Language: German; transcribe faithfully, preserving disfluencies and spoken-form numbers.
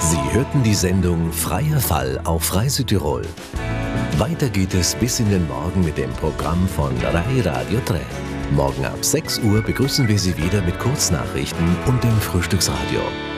Sie hörten die Sendung Freier Fall auf Rai Südtirol. Weiter geht es bis in den Morgen mit dem Programm von Rai Radio drei. Morgen ab sechs Uhr begrüßen wir Sie wieder mit Kurznachrichten und dem Frühstücksradio.